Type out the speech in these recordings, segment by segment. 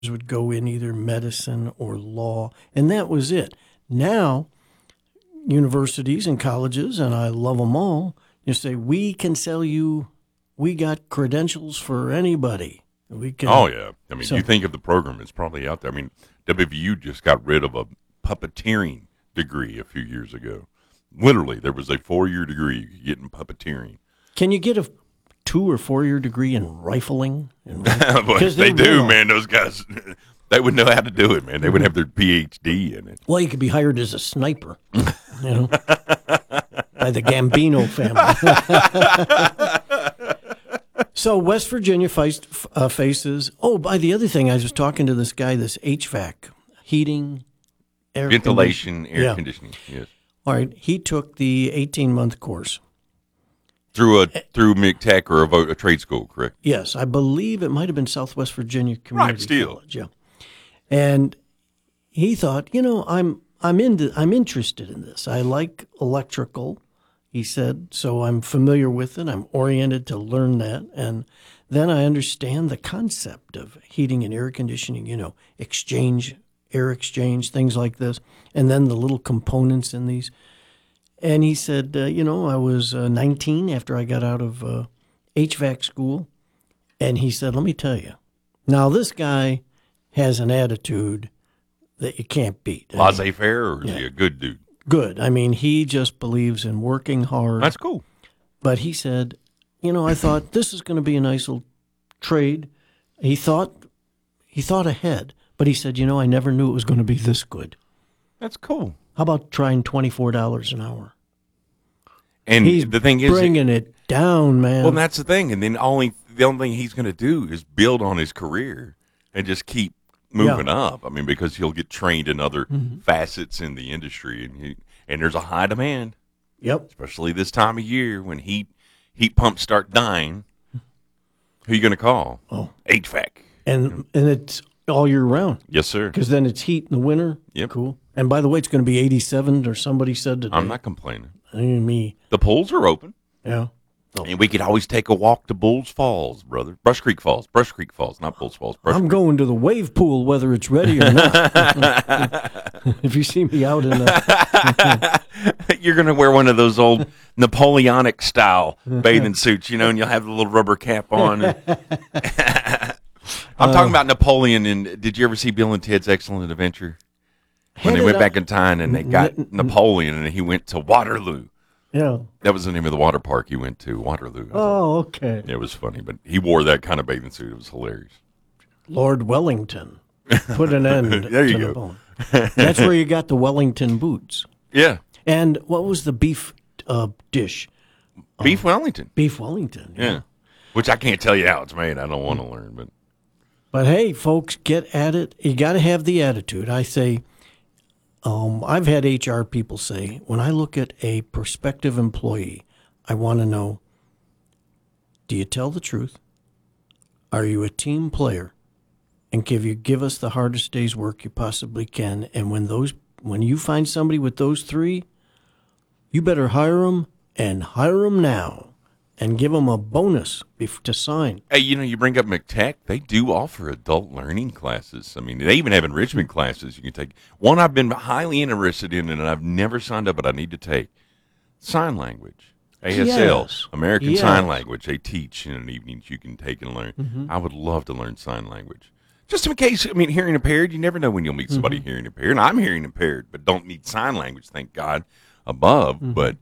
would go in either medicine or law, and that was it. Now, universities and colleges, and I love them all, you say, we can sell you, we got credentials for anybody. We can. Oh, yeah. I mean, you think of the program, it's probably out there. I mean, WVU just got rid of a puppeteering degree a few years ago. Literally, there was a 4-year degree you could get in puppeteering. Can you get a 2 or 4 year degree in rifling? Because they do, man. Those guys, they would know how to do it, man. They would have their PhD in it. Well, you could be hired as a sniper, by the Gambino family. So West Virginia faces. Oh, by the other thing, I was talking to this guy, this HVAC, heating, ventilation, air conditioning. Yes. All right, he took the 18-month course through McTech or a trade school, correct? Yes, I believe it might have been Southwest Virginia Community College. Yeah, and he thought, I'm interested in this. I like electrical. He said, so I'm familiar with it. I'm oriented to learn that, and then I understand the concept of heating and air conditioning. Air exchange, things like this, and then the little components in these. And he said, I was 19 after I got out of HVAC school, and he said, let me tell you, now this guy has an attitude that you can't beat. Laissez-faire, or is he a good dude? Good. I mean, he just believes in working hard. That's cool. But he said, I thought this is going to be a nice little trade. He thought ahead. But he said, I never knew it was going to be this good. That's cool. How about trying $24 an hour? And he's the thing is, bringing it down, man. Well, that's the thing. And then the only thing he's going to do is build on his career and just keep moving up. I mean, because he'll get trained in other facets in the industry, and there's a high demand. Yep. Especially this time of year when heat pumps start dying. Who are you going to call? Oh, HVAC. And it's all year round. Yes, sir. Because then it's heat in the winter. Yep. Cool. And by the way, it's going to be 87, or somebody said today. I'm not complaining. Me. The pools are open. Yeah. Oh. And we could always take a walk to Bulls Falls, brother. Brush Creek Falls, not Bulls Falls. I'm going to the wave pool whether it's ready or not. If you see me out in the... You're going to wear one of those old Napoleonic style bathing suits, and you'll have the little rubber cap on. I'm talking about Napoleon. And did you ever see Bill and Ted's Excellent Adventure? When they went back in time and they got Napoleon and he went to Waterloo. Yeah. That was the name of the water park he went to, Waterloo. Oh, okay. It was funny, but he wore that kind of bathing suit. It was hilarious. Lord Wellington put an end there you to go. Napoleon. That's where you got the Wellington boots. Yeah. And what was the beef dish? Beef Wellington. Beef Wellington. Yeah. Which I can't tell you how it's made. I don't want to learn, But hey, folks, get at it. You got to have the attitude. I say, I've had HR people say, when I look at a prospective employee, I want to know, do you tell the truth? Are you a team player? And give us the hardest day's work you possibly can. And when you find somebody with those three, you better hire them, and hire them now. And give them a bonus to sign. Hey, you bring up McTech. They do offer adult learning classes. I mean, they even have enrichment classes you can take. One I've been highly interested in and I've never signed up, but I need to take. Sign language. ASL, yes. American Sign Language. They teach in an evening you can take and learn. Mm-hmm. I would love to learn sign language. Just in case, hearing impaired, you never know when you'll meet somebody hearing impaired. And I'm hearing impaired, but don't need sign language, thank God, above. Mm-hmm. But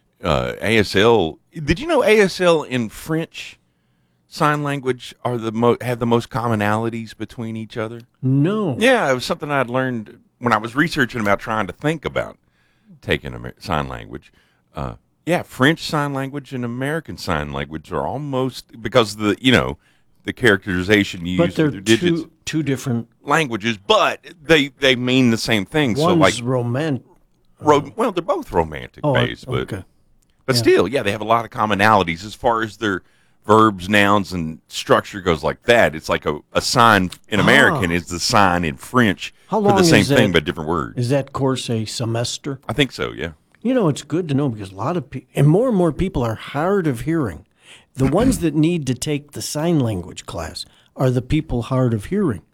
ASL, did you know ASL and French sign language are have the most commonalities between each other? No. Yeah, it was something I'd learned when I was researching about trying to think about taking sign language. French sign language and American sign language are almost, because the characterization you use with their digits. Two different languages, but they mean the same thing. One's romantic. Well, they're both romantic based, but. Okay. But still, they have a lot of commonalities as far as their verbs, nouns, and structure goes like that. It's like a sign in American is the sign in French for the same thing but different words. Is that course a semester? I think so, yeah. It's good to know because a lot of people, and more people are hard of hearing. The ones that need to take the sign language class are the people hard of hearing.